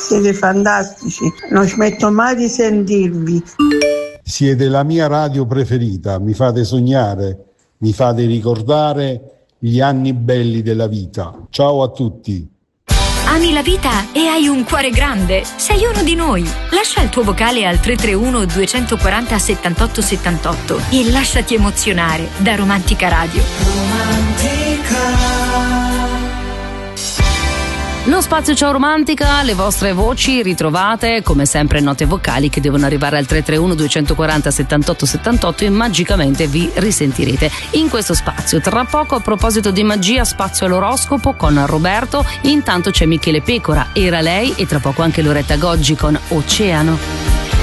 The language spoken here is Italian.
siete fantastici, non smetto mai di sentirvi. Siete la mia radio preferita, mi fate sognare, mi fate ricordare gli anni belli della vita. Ciao a tutti. Ami la vita e hai un cuore grande? Sei uno di noi. Lascia il tuo vocale al 331 240 78 78 e lasciati emozionare da Romantica Radio. Lo spazio Ciao Romantica, le vostre voci ritrovate come sempre note vocali che devono arrivare al 331 240 78 78 e magicamente vi risentirete in questo spazio. Tra poco, a proposito di magia, spazio all'oroscopo con Roberto. Intanto c'è Michele Pecora, Era lei, e tra poco anche Loretta Goggi con Oceano.